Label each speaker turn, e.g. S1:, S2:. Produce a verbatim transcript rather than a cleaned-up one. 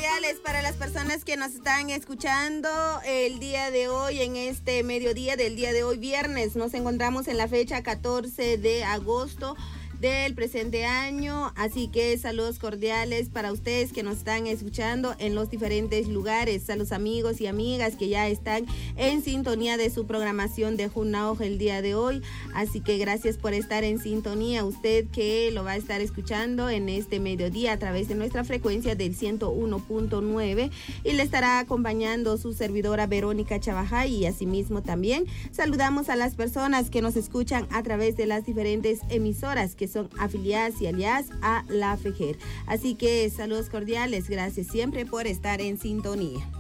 S1: cordiales para las personas que nos están escuchando el día de hoy, en este mediodía del día de hoy, viernes. Nos encontramos en la fecha catorce de agosto del presente año, así que saludos cordiales para ustedes que nos están escuchando en los diferentes lugares, a los amigos y amigas que ya están en sintonía de su programación de Junaoj el día de hoy, así que gracias por estar en sintonía, usted que lo va a estar escuchando en este mediodía a través de nuestra frecuencia del ciento uno punto nueve y le estará acompañando su servidora Verónica Chavajay, y asimismo también saludamos a las personas que nos escuchan a través de las diferentes emisoras que son afiliadas y aliadas a la FEGER. Así que saludos cordiales, gracias siempre por estar en sintonía.